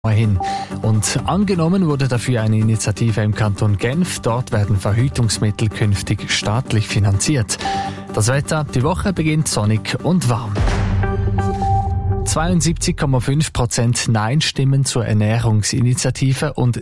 hin. Und angenommen wurde dafür eine Initiative im Kanton Genf. Dort werden Verhütungsmittel künftig staatlich finanziert. Das Wetter, die Woche beginnt sonnig und warm. 72,5% Nein-Stimmen zur Ernährungsinitiative und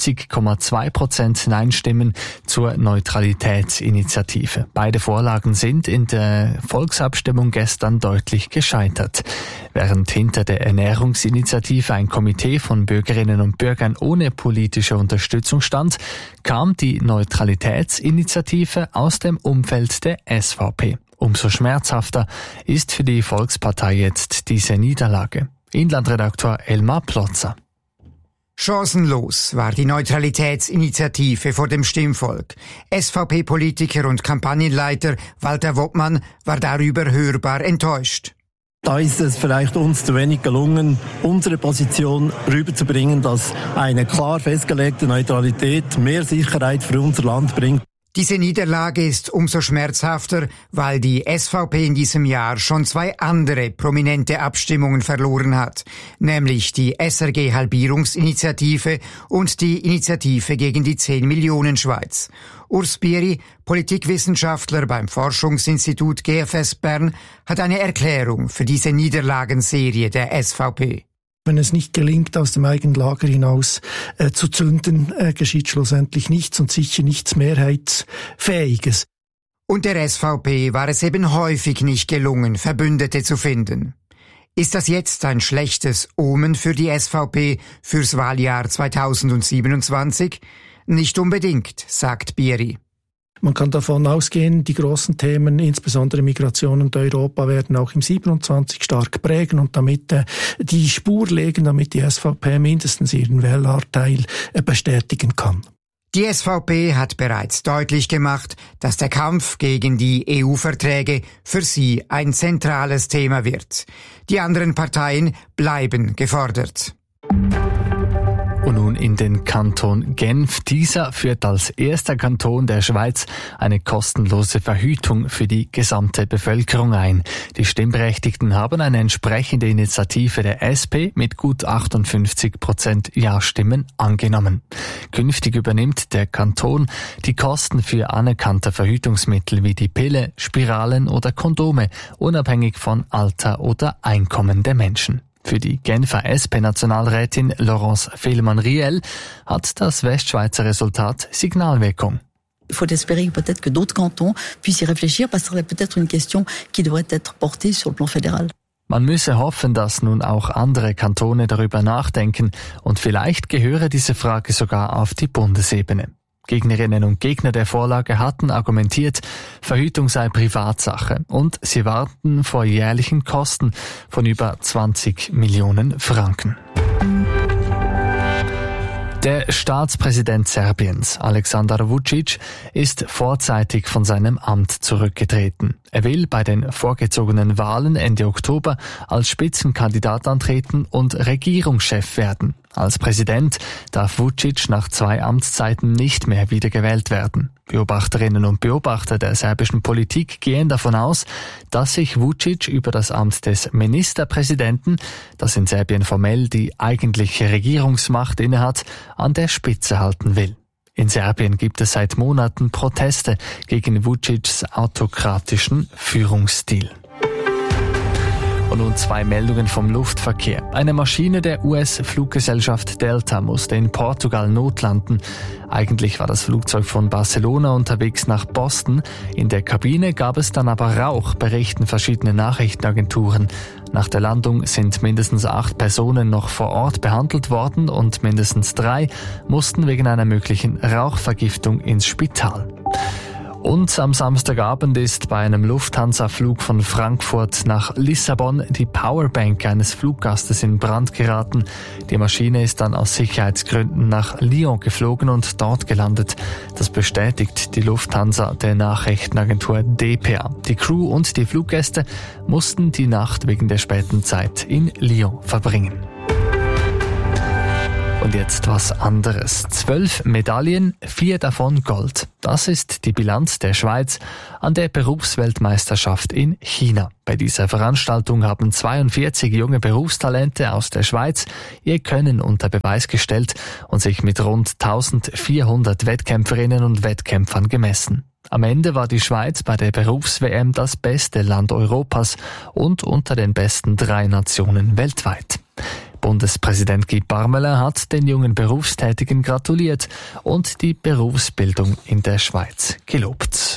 70,2% Nein-Stimmen zur Neutralitätsinitiative. Beide Vorlagen sind in der Volksabstimmung gestern deutlich gescheitert. Während hinter der Ernährungsinitiative ein Komitee von Bürgerinnen und Bürgern ohne politische Unterstützung stand, kam die Neutralitätsinitiative aus dem Umfeld der SVP. Umso schmerzhafter ist für die Volkspartei jetzt diese Niederlage. Inlandredaktor Elmar Plotzer. Chancenlos war die Neutralitätsinitiative vor dem Stimmvolk. SVP-Politiker und Kampagnenleiter Walter Woppmann war darüber hörbar enttäuscht. Da ist es vielleicht uns zu wenig gelungen, unsere Position rüberzubringen, dass eine klar festgelegte Neutralität mehr Sicherheit für unser Land bringt. Diese Niederlage ist umso schmerzhafter, weil die SVP in diesem Jahr schon 2 andere prominente Abstimmungen verloren hat, nämlich die SRG-Halbierungsinitiative und die Initiative gegen die 10-Millionen-Schweiz. Urs Bieri, Politikwissenschaftler beim Forschungsinstitut GFS Bern, hat eine Erklärung für diese Niederlagenserie der SVP. Wenn es nicht gelingt, aus dem eigenen Lager hinaus zu zünden, geschieht schlussendlich nichts und sicher nichts Mehrheitsfähiges. Und der SVP war es eben häufig nicht gelungen, Verbündete zu finden. Ist das jetzt ein schlechtes Omen für die SVP fürs Wahljahr 2027? Nicht unbedingt, sagt Bieri. Man kann davon ausgehen, die großen Themen, insbesondere Migration und Europa, werden auch im 27 stark prägen und damit die Spur legen, damit die SVP mindestens ihren Wählerteil bestätigen kann. Die SVP hat bereits deutlich gemacht, dass der Kampf gegen die EU-Verträge für sie ein zentrales Thema wird. Die anderen Parteien bleiben gefordert. Und nun in den Kanton Genf. Dieser führt als erster Kanton der Schweiz eine kostenlose Verhütung für die gesamte Bevölkerung ein. Die Stimmberechtigten haben eine entsprechende Initiative der SP mit gut 58% Ja-Stimmen angenommen. Künftig übernimmt der Kanton die Kosten für anerkannte Verhütungsmittel wie die Pille, Spiralen oder Kondome, unabhängig von Alter oder Einkommen der Menschen. Für die Genfer SP-Nationalrätin Laurence Fehlmann-Riel hat das Westschweizer Resultat Signalwirkung. Il faut espérer peut-être que d'autres cantons puissent y réfléchir, parce que ce serait peut-être une question qui devrait être portée sur le plan fédéral. Man müsse hoffen, dass nun auch andere Kantone darüber nachdenken und vielleicht gehöre diese Frage sogar auf die Bundesebene. Gegnerinnen und Gegner der Vorlage hatten argumentiert, Verhütung sei Privatsache und sie warnten vor jährlichen Kosten von über 20 Millionen Franken. Der Staatspräsident Serbiens, Aleksandar Vučić, ist vorzeitig von seinem Amt zurückgetreten. Er will bei den vorgezogenen Wahlen Ende Oktober als Spitzenkandidat antreten und Regierungschef werden. Als Präsident darf Vučić nach 2 Amtszeiten nicht mehr wiedergewählt werden. Beobachterinnen und Beobachter der serbischen Politik gehen davon aus, dass sich Vučić über das Amt des Ministerpräsidenten, das in Serbien formell die eigentliche Regierungsmacht innehat, an der Spitze halten will. In Serbien gibt es seit Monaten Proteste gegen Vučićs autokratischen Führungsstil. Und nun 2 Meldungen vom Luftverkehr. Eine Maschine der US-Fluggesellschaft Delta musste in Portugal notlanden. Eigentlich war das Flugzeug von Barcelona unterwegs nach Boston. In der Kabine gab es dann aber Rauch, berichten verschiedene Nachrichtenagenturen. Nach der Landung sind mindestens 8 Personen noch vor Ort behandelt worden und mindestens 3 mussten wegen einer möglichen Rauchvergiftung ins Spital. Und am Samstagabend ist bei einem Lufthansa-Flug von Frankfurt nach Lissabon die Powerbank eines Fluggastes in Brand geraten. Die Maschine ist dann aus Sicherheitsgründen nach Lyon geflogen und dort gelandet. Das bestätigt die Lufthansa der Nachrichtenagentur dpa. Die Crew und die Fluggäste mussten die Nacht wegen der späten Zeit in Lyon verbringen. Und jetzt was anderes. 12 Medaillen, 4 davon Gold. Das ist die Bilanz der Schweiz an der Berufsweltmeisterschaft in China. Bei dieser Veranstaltung haben 42 junge Berufstalente aus der Schweiz ihr Können unter Beweis gestellt und sich mit rund 1400 Wettkämpferinnen und Wettkämpfern gemessen. Am Ende war die Schweiz bei der Berufs-WM das beste Land Europas und unter den besten 3 Nationen weltweit. Bundespräsident Guy Parmelin hat den jungen Berufstätigen gratuliert und die Berufsbildung in der Schweiz gelobt.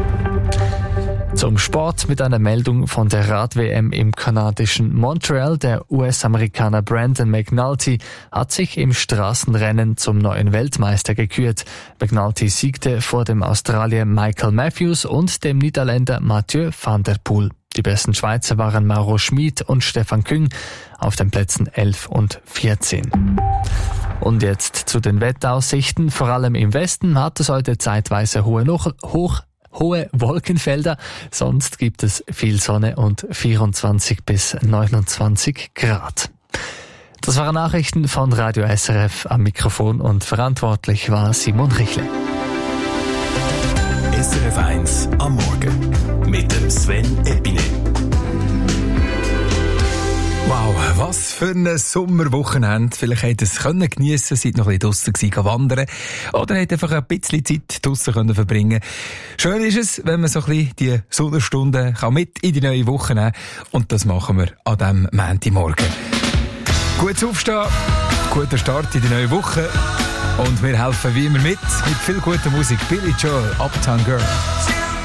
Zum Sport mit einer Meldung von der Rad-WM im kanadischen Montreal. Der US-Amerikaner Brandon McNulty hat sich im Straßenrennen zum neuen Weltmeister gekürt. McNulty siegte vor dem Australier Michael Matthews und dem Niederländer Mathieu van der Poel. Die besten Schweizer waren Mauro Schmid und Stefan Küng auf den Plätzen 11 und 14. Und jetzt zu den Wetteraussichten. Vor allem im Westen hat es heute zeitweise hohe Wolkenfelder, sonst gibt es viel Sonne und 24 bis 29 Grad. Das waren Nachrichten von Radio SRF. Am Mikrofon und verantwortlich war Simon Richle. SRF 1 am Morgen mit dem Sven Epine. Wow, was für ein Sommerwochenende. Vielleicht habt ihr es geniessen, seid noch ein bisschen draussen wandern oder habt einfach ein bisschen Zeit draussen verbringen. Schön ist es, wenn man so ein bisschen die Sonnenstunden mit in die neue Woche nehmen kann. Und das machen wir an diesem Montagmorgen. Gutes Aufstehen, guter Start in die neue Woche. Und wir helfen wie immer mit viel guter Musik. Billy Joel, Uptown Girl.